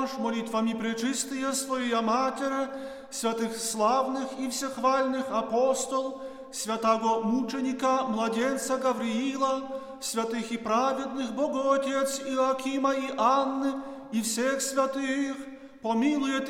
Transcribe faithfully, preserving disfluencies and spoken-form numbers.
помножь молитвами пречистые Своя Матерь, святых славных и всехвальных апостол, святаго мученика, младенца Гавриила, святых и праведных Боготец Иоакима и Анны, и всех святых, помилует